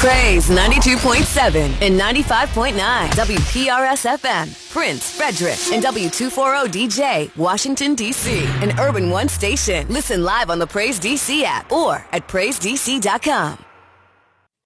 Praise 92.7 and 95.9 WPRS FM, Prince, Frederick, and W240DJ, Washington, D.C. An Urban One station. Listen live on the Praise DC app or at PraiseDC.com.